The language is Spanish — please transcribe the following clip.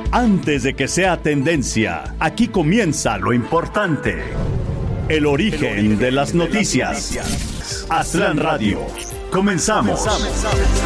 Antes de que sea tendencia, aquí comienza lo importante. El origen de las noticias. Aztlán Radio. Comenzamos.